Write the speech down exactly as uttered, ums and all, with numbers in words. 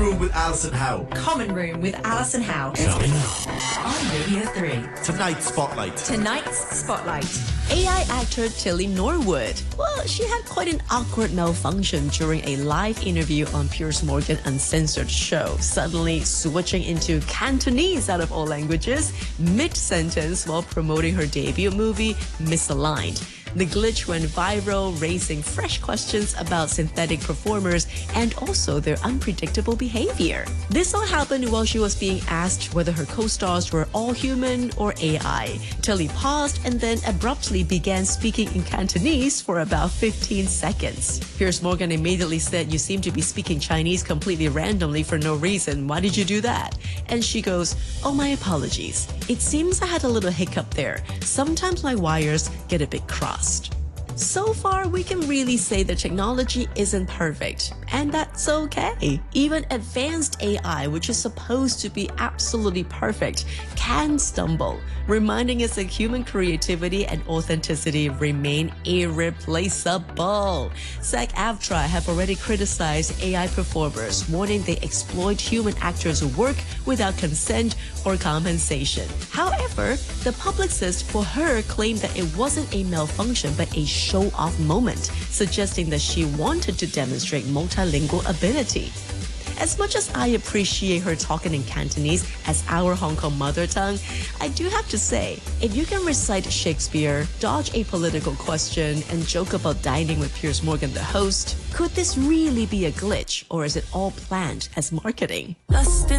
Room with Alison Howe. Common Room with Alison Howe. On Radio three. Tonight's Spotlight. Tonight's Spotlight. A I actor Tilly Norwood. Well, she had quite an awkward malfunction during a live interview on Piers Morgan Uncensored show, suddenly switching into Cantonese out of all languages mid-sentence while promoting her debut movie, Misaligned. The glitch went viral, raising fresh questions about synthetic performers and also their unpredictable behavior. This all happened while she was being asked whether her co-stars were all human or A I. Tilly paused and then abruptly began speaking in Cantonese for about fifteen seconds. Piers Morgan immediately said, "You seem to be speaking Chinese completely randomly for no reason. Why did you do that?" And she goes, "Oh, my apologies. It seems I had a little hiccup there. Sometimes my wires get a bit crossed." So far, we can really say the technology isn't perfect, and that's okay. Even advanced A I, which is supposed to be absolutely perfect, can stumble, reminding us that human creativity and authenticity remain irreplaceable. SAG-AFTRA have already criticized A I performers, warning they exploit human actors' work without consent or compensation. However, the publicist for her claimed that it wasn't a malfunction but a show-off moment, suggesting that she wanted to demonstrate multilingual ability. As much as I appreciate her talking in Cantonese as our Hong Kong mother tongue, I do have to say, if you can recite Shakespeare, dodge a political question, and joke about dining with Piers Morgan, the host, could this really be a glitch, or is it all planned as marketing?